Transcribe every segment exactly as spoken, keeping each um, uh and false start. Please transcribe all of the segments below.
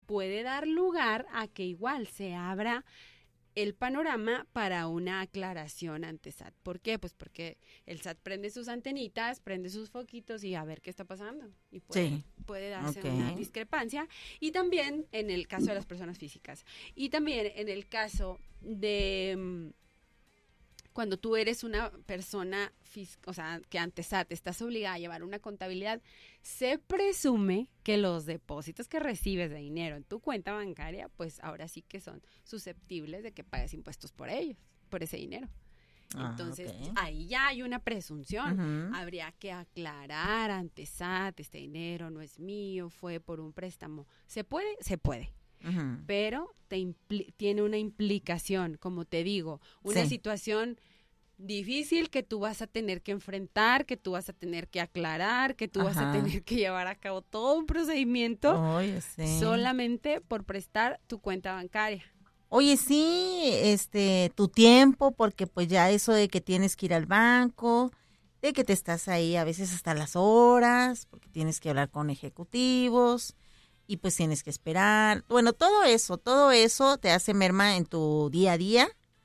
puede dar lugar a que igual se abra el panorama para una aclaración ante S A T. ¿Por qué? Pues porque el S A T prende sus antenitas, prende sus foquitos y a ver qué está pasando. Y puede, Sí. puede darse Okay. una discrepancia. Y también en el caso de las personas físicas. Y también en el caso de mm, cuando tú eres una persona, fis- o sea, que ante S A T estás obligada a llevar una contabilidad, se presume que los depósitos que recibes de dinero en tu cuenta bancaria, pues ahora sí que son susceptibles de que pagues impuestos por ellos, por ese dinero. Ah, Entonces, ok. ahí ya hay una presunción. Ujú. Habría que aclarar ante S A T, este dinero no es mío, fue por un préstamo. ¿Se puede? Se puede. Ujú. Pero te impli- tiene una implicación, como te digo, una Sí. situación difícil que tú vas a tener que enfrentar, que tú vas a tener que aclarar, que tú vas a Ajá. tener que llevar a cabo todo un procedimiento Oye, sí. solamente por prestar tu cuenta bancaria. Oye, sí, este, tu tiempo, porque pues ya eso de que tienes que ir al banco, de que te estás ahí a veces hasta las horas, porque tienes que hablar con ejecutivos y pues tienes que esperar. Bueno, todo eso, todo eso te hace merma en tu día a día,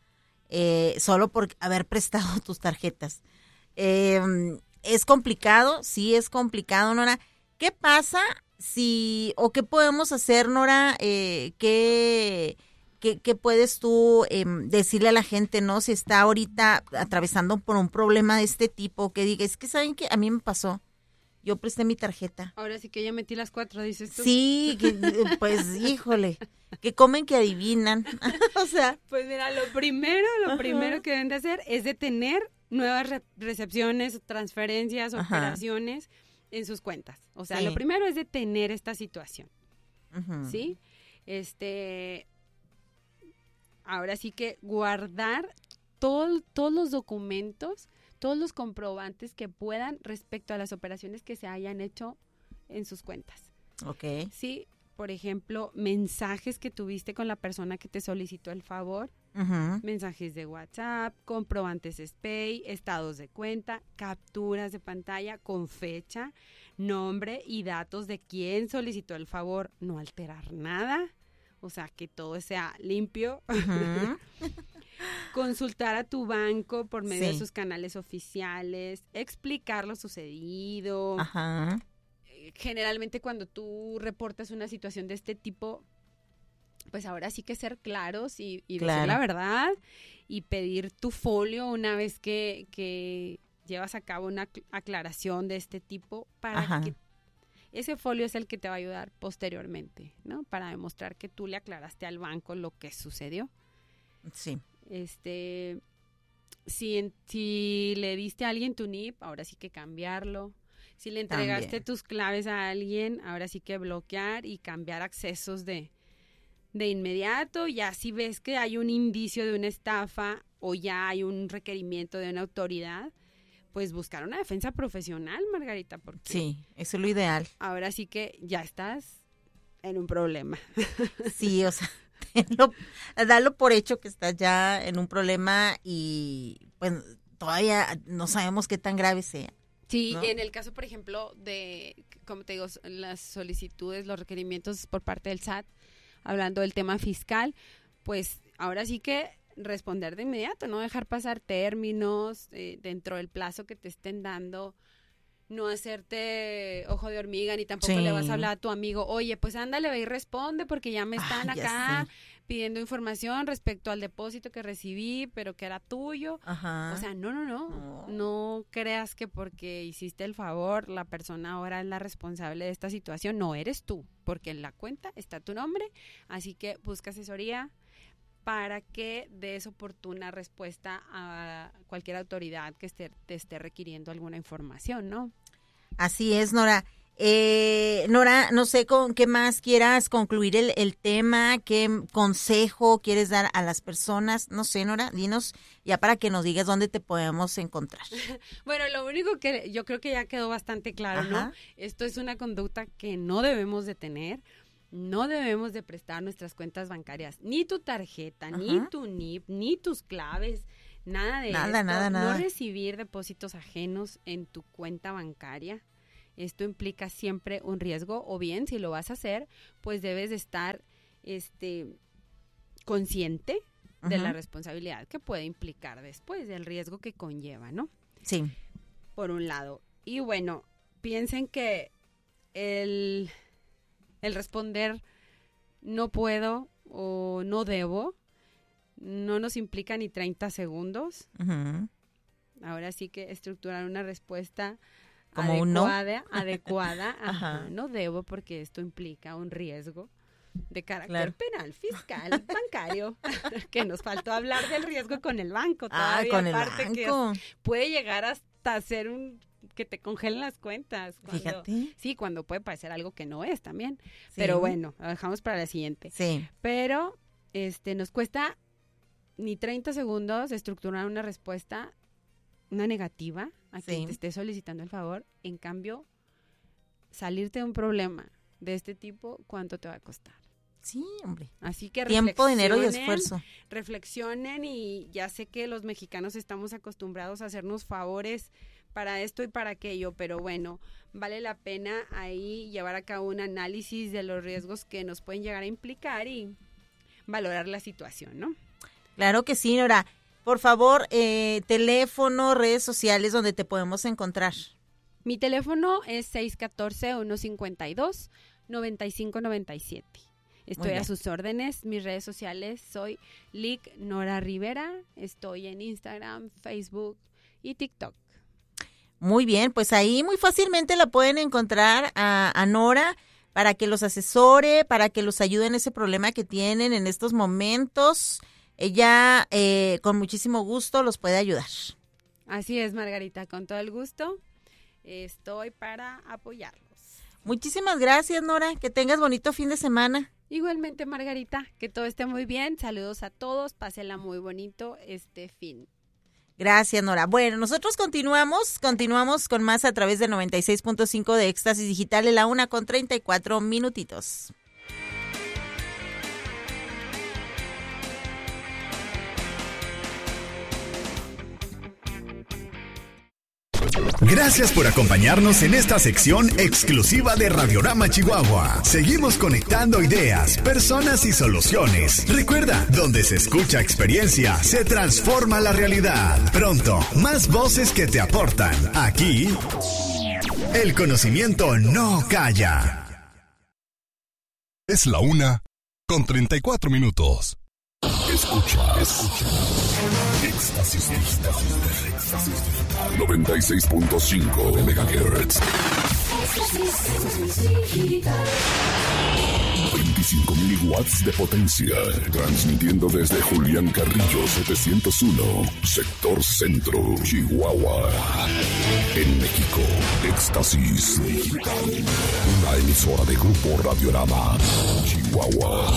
eh, solo por haber prestado tus tarjetas. Eh, es complicado, sí es complicado, Nora. ¿Qué pasa si, o qué podemos hacer, Nora? Eh, ¿qué, qué, qué puedes tú eh, decirle a la gente, no? Si está ahorita atravesando por un problema de este tipo, que diga, es que ¿saben qué? A mí me pasó. Yo presté mi tarjeta. Ahora sí que ya metí las cuatro, dices tú. Sí, que, pues, híjole, que comen que adivinan. O sea, Pues mira, lo primero, lo Ajá. primero que deben de hacer es de tener nuevas re- recepciones, transferencias, Ajá. operaciones en sus cuentas. O sea, Sí. lo primero es detener esta situación, ujú. ¿sí? Este, ahora sí que guardar todo, todos los documentos, todos los comprobantes que puedan respecto a las operaciones que se hayan hecho en sus cuentas. Ok. Sí, por ejemplo, mensajes que tuviste con la persona que te solicitó el favor, Ujú. mensajes de WhatsApp, comprobantes S P I, estados de cuenta, capturas de pantalla con fecha, nombre y datos de quien solicitó el favor, no alterar nada, o sea, que todo sea limpio. Ujú. Consultar a tu banco por medio Sí. de sus canales oficiales, explicar lo sucedido. Ajá. Generalmente cuando tú reportas una situación de este tipo, pues ahora sí que ser claros y, y Claro. decir la verdad y pedir tu folio una vez que, que llevas a cabo una acl- aclaración de este tipo para Ajá. que ese folio es el que te va a ayudar posteriormente, ¿no? Para demostrar que tú le aclaraste al banco lo que sucedió. Sí. Este, si, en- si le diste a alguien tu N I P, ahora sí que cambiarlo. Si le entregaste También. tus claves a alguien, ahora sí que bloquear y cambiar accesos de, de inmediato. Ya si ves que hay un indicio de una estafa o ya hay un requerimiento de una autoridad, pues buscar una defensa profesional, Margarita, porque Sí, eso es lo ideal. ahora sí que ya estás en un problema. Sí, o sea, tenlo- dalo por hecho que estás ya en un problema y pues todavía no sabemos qué tan grave sea. Sí, ¿no? en el caso, por ejemplo, de, como te digo, las solicitudes, los requerimientos por parte del S A T, hablando del tema fiscal, pues ahora sí que responder de inmediato, no dejar pasar términos eh, dentro del plazo que te estén dando, no hacerte ojo de hormiga, ni tampoco Sí. le vas a hablar a tu amigo, oye, pues ándale, ve y responde porque ya me Ah, están ya acá sé. pidiendo información respecto al depósito que recibí, pero que era tuyo. Ajá. O sea, no, no, no, No. no creas que porque hiciste el favor, la persona ahora es la responsable de esta situación, no eres tú, porque en la cuenta está tu nombre, así que busca asesoría para que des oportuna respuesta a cualquier autoridad que esté, te esté requiriendo alguna información, ¿no? Así es, Nora. Eh, Nora, no sé con qué más quieras concluir el, el tema, qué consejo quieres dar a las personas. No sé, Nora, dinos ya para que nos digas dónde te podemos encontrar. Bueno, lo único que yo creo que ya quedó bastante claro, Ajá. ¿no? Esto es una conducta que no debemos de tener. No debemos de prestar nuestras cuentas bancarias, ni tu tarjeta, Ajá. ni tu N I P, ni tus claves, nada de Nada, esto. nada, nada. No recibir depósitos ajenos en tu cuenta bancaria. Esto implica siempre un riesgo, o bien, si lo vas a hacer, pues debes de estar este, consciente uh-huh. de la responsabilidad que puede implicar después, del riesgo que conlleva, ¿no? Sí. Por un lado. Y bueno, piensen que el, el responder no puedo o no debo no nos implica ni treinta segundos. Uh-huh. Ahora sí que estructurar una respuesta como adecuada, un no. adecuada. Ajá. Ajá. No debo porque esto implica un riesgo de carácter claro. penal, fiscal, bancario, que nos faltó hablar del riesgo con el banco todavía, ah, con el aparte banco. Que puede llegar hasta ser un que te congelen las cuentas. Cuando, Fíjate. Sí, cuando puede parecer algo que no es también. Sí. Pero bueno, lo dejamos para la siguiente. Sí. Pero este nos cuesta ni treinta segundos estructurar una respuesta, una negativa a quien sí. te esté solicitando el favor. En cambio, salirte de un problema de este tipo, ¿cuánto te va a costar? Sí, hombre. Así que tiempo, dinero y esfuerzo. Reflexionen, y ya sé que los mexicanos estamos acostumbrados a hacernos favores para esto y para aquello, pero bueno, vale la pena ahí llevar a cabo un análisis de los riesgos que nos pueden llegar a implicar y valorar la situación, ¿no? Claro que sí, Nora. Por favor, eh, teléfono, redes sociales donde te podemos encontrar. Mi teléfono es seis uno cuatro, uno cinco dos, nueve cinco nueve siete. Estoy a sus órdenes. Mis redes sociales, soy Lic Nora Rivera. Estoy en Instagram, Facebook y TikTok. Muy bien, pues ahí muy fácilmente la pueden encontrar a, a Nora para que los asesore, para que los ayude en ese problema que tienen en estos momentos. Ella eh, con muchísimo gusto los puede ayudar. Así es, Margarita, con todo el gusto estoy para apoyarlos. Muchísimas gracias, Nora, que tengas bonito fin de semana. Igualmente, Margarita, que todo esté muy bien, saludos a todos, pásenla muy bonito este fin. Gracias, Nora. Bueno, nosotros continuamos, continuamos con más a través de noventa y seis punto cinco de Éxtasis Digital en la una con treinta y cuatro minutitos. Gracias por acompañarnos en esta sección exclusiva de Radiorama Chihuahua. Seguimos conectando ideas, personas y soluciones. Recuerda, donde se escucha experiencia, se transforma la realidad. Pronto, más voces que te aportan. Aquí, el conocimiento no calla. Es la una con treinta y cuatro minutos. Escucha, escucha. Éxtasis Digital. Éxtasis Digital. noventa y seis punto cinco de megahertz. veinticinco mil watts de potencia. Transmitiendo desde Julián Carrillo setecientos uno, sector centro, Chihuahua. En México, Éxtasis Digital. Una emisora de Grupo Radiorama, Chihuahua.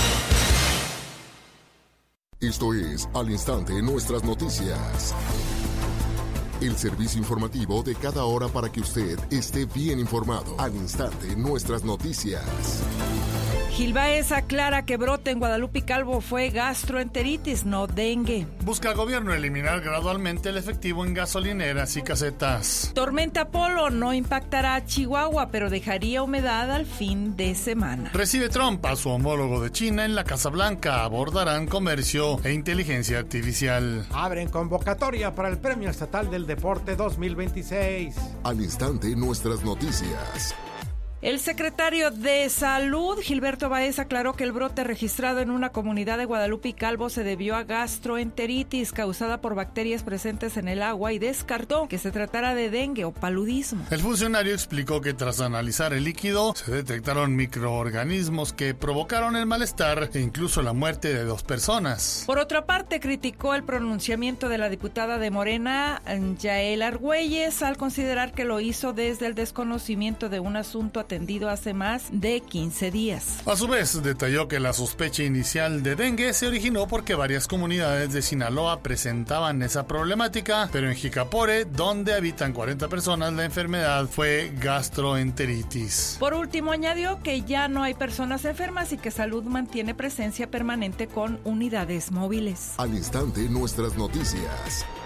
Esto es Al Instante Nuestras Noticias. El servicio informativo de cada hora para que usted esté bien informado. Al Instante Nuestras Noticias. Gil Baeza aclara que brote en Guadalupe y Calvo fue gastroenteritis, no dengue. Busca el gobierno eliminar gradualmente el efectivo en gasolineras y casetas. Tormenta Polo no impactará a Chihuahua, pero dejaría humedad al fin de semana. Recibe Trump a su homólogo de China en la Casa Blanca. Abordarán comercio e inteligencia artificial. Abren convocatoria para el Premio Estatal del Deporte dos mil veintiséis. Al Instante Nuestras Noticias. El secretario de Salud, Gilberto Baeza, aclaró que el brote registrado en una comunidad de Guadalupe y Calvo se debió a gastroenteritis causada por bacterias presentes en el agua y descartó que se tratara de dengue o paludismo. El funcionario explicó que tras analizar el líquido se detectaron microorganismos que provocaron el malestar e incluso la muerte de dos personas. Por otra parte, criticó el pronunciamiento de la diputada de Morena, Yael Argüelles, al considerar que lo hizo desde el desconocimiento de un asunto atendido hace más de quince días. A su vez, detalló que la sospecha inicial de dengue se originó porque varias comunidades de Sinaloa presentaban esa problemática, pero en Jicapore, donde habitan cuarenta personas, la enfermedad fue gastroenteritis. Por último, añadió que ya no hay personas enfermas y que Salud mantiene presencia permanente con unidades móviles. Al Instante Nuestras Noticias.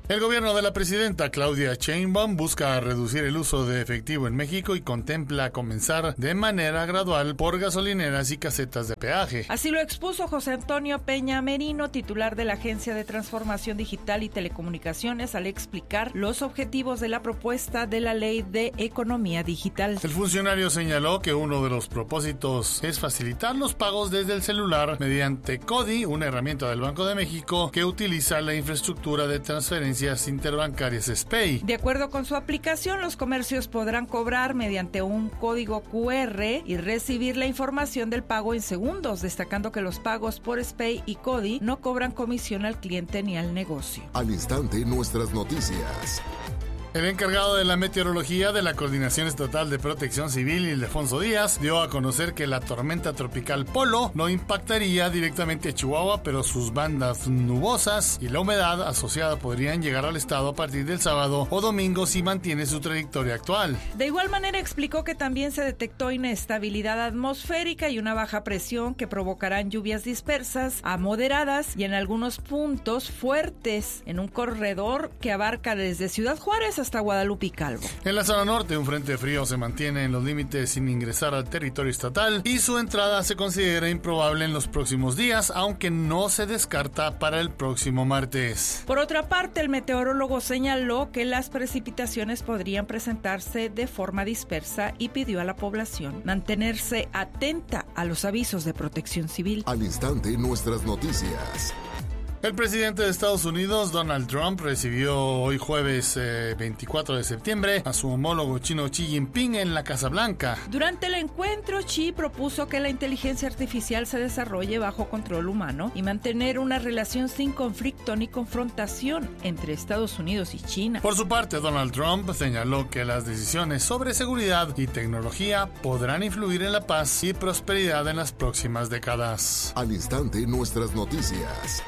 El gobierno de la presidenta Claudia Sheinbaum busca reducir el uso de efectivo en México y contempla comenzar de manera gradual por gasolineras y casetas de peaje. Así lo expuso José Antonio Peña Merino, titular de la Agencia de Transformación Digital y Telecomunicaciones, al explicar los objetivos de la propuesta de la Ley de Economía Digital. El funcionario señaló que uno de los propósitos es facilitar los pagos desde el celular mediante CODI, una herramienta del Banco de México que utiliza la infraestructura de transferencia interbancarias S P E I. De acuerdo con su aplicación, los comercios podrán cobrar mediante un código Q R y recibir la información del pago en segundos, destacando que los pagos por S P E I y CODI no cobran comisión al cliente ni al negocio. Al instante, nuestras noticias. El encargado de la meteorología de la Coordinación Estatal de Protección Civil, Ildefonso Díaz, dio a conocer que la tormenta tropical Polo no impactaría directamente a Chihuahua, pero sus bandas nubosas y la humedad asociada podrían llegar al estado a partir del sábado o domingo si mantiene su trayectoria actual. De igual manera explicó que también se detectó inestabilidad atmosférica y una baja presión que provocarán lluvias dispersas a moderadas y en algunos puntos fuertes en un corredor que abarca desde Ciudad Juárez hasta Guadalupe y Calvo. En la zona norte, un frente frío se mantiene en los límites sin ingresar al territorio estatal y su entrada se considera improbable en los próximos días, aunque no se descarta para el próximo martes. Por otra parte, el meteorólogo señaló que las precipitaciones podrían presentarse de forma dispersa y pidió a la población mantenerse atenta a los avisos de protección civil. Al instante, nuestras noticias. El presidente de Estados Unidos, Donald Trump, recibió hoy jueves eh, veinticuatro de septiembre a su homólogo chino Xi Jinping en la Casa Blanca. Durante el encuentro, Xi propuso que la inteligencia artificial se desarrolle bajo control humano y mantener una relación sin conflicto ni confrontación entre Estados Unidos y China. Por su parte, Donald Trump señaló que las decisiones sobre seguridad y tecnología podrán influir en la paz y prosperidad en las próximas décadas. Al instante, nuestras noticias.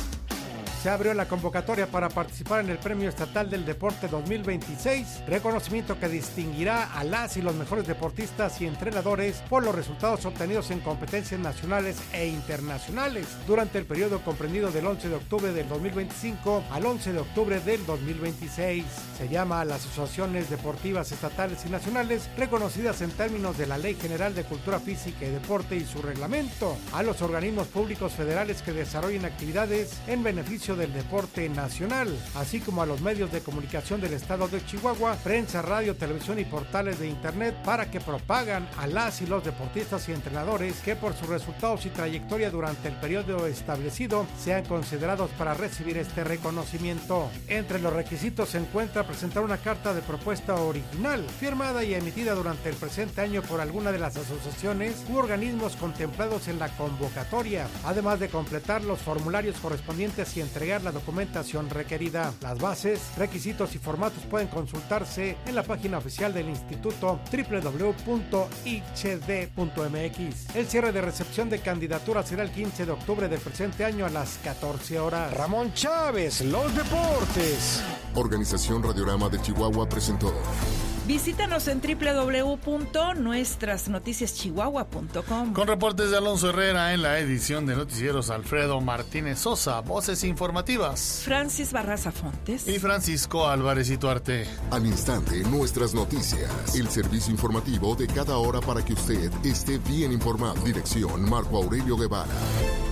Se abrió la convocatoria para participar en el Premio Estatal del Deporte dos mil veintiséis, reconocimiento que distinguirá a las y los mejores deportistas y entrenadores por los resultados obtenidos en competencias nacionales e internacionales durante el periodo comprendido del once de octubre del dos mil veinticinco al once de octubre del dos mil veintiséis. Se llama a las asociaciones deportivas estatales y nacionales reconocidas en términos de la Ley General de Cultura Física y Deporte y su reglamento, a los organismos públicos federales que desarrollen actividades en beneficio del deporte nacional, así como a los medios de comunicación del estado de Chihuahua, prensa, radio, televisión y portales de internet para que propagan a las y los deportistas y entrenadores que por sus resultados y trayectoria durante el periodo establecido sean considerados para recibir este reconocimiento. Entre los requisitos se encuentra presentar una carta de propuesta original, firmada y emitida durante el presente año por alguna de las asociaciones u organismos contemplados en la convocatoria, además de completar los formularios correspondientes y entregar la documentación requerida. Las bases, requisitos y formatos pueden consultarse en la página oficial del Instituto doble u doble u doble u punto i c d punto m x. El cierre de recepción de candidaturas será el quince de octubre del presente año a las catorce horas. Ramón Chávez, los deportes. Organización Radiorama de Chihuahua presentó. Visítanos en doble u doble u doble u punto nuestras noticias chihuahua punto com. Con reportes de Alonso Herrera en la edición de noticieros, Alfredo Martínez Sosa, voces informativas, Francis Barraza Fontes y Francisco Álvarez Ituarte. Al instante, nuestras noticias. El servicio informativo de cada hora para que usted esté bien informado. Dirección Marco Aurelio Guevara.